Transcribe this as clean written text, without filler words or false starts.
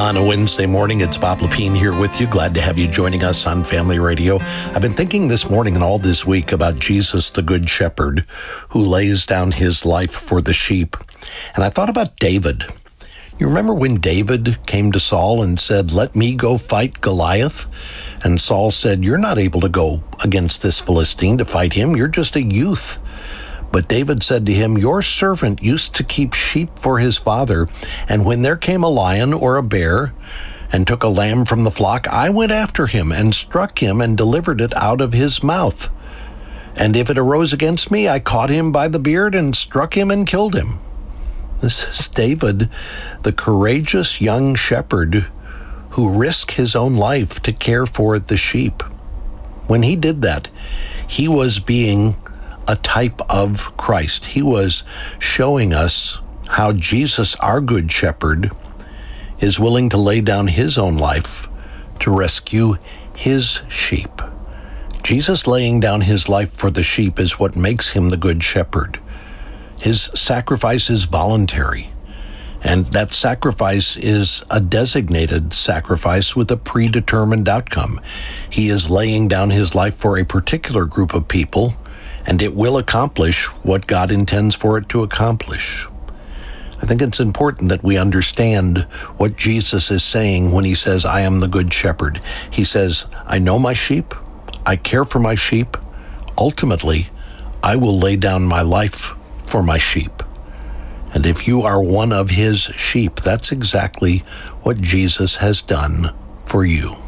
On a Wednesday morning, it's Bob Lepine here with you. Glad to have you joining us on Family Radio. I've been thinking this morning and all this week about Jesus, the Good Shepherd, who lays down his life for the sheep. And I thought about David. You remember when David came to Saul and said, "Let me go fight Goliath"? And Saul said, "You're not able to go against this Philistine to fight him. You're just a youth." But David said to him, "Your servant used to keep sheep for his father, and when there came a lion or a bear and took a lamb from the flock, I went after him and struck him and delivered it out of his mouth. And if it arose against me, I caught him by the beard and struck him and killed him." This is David, the courageous young shepherd who risked his own life to care for the sheep. When he did that, he was being a type of Christ. He was showing us how Jesus, our Good Shepherd, is willing to lay down his own life to rescue his sheep. Jesus laying down his life for the sheep is what makes him the Good Shepherd. His sacrifice is voluntary, and that sacrifice is a designated sacrifice with a predetermined outcome. He is laying down his life for a particular group of people, and it will accomplish what God intends for it to accomplish. I think it's important that we understand what Jesus is saying when he says, "I am the Good Shepherd." He says, "I know my sheep, I care for my sheep. Ultimately, I will lay down my life for my sheep." And if you are one of his sheep, that's exactly what Jesus has done for you.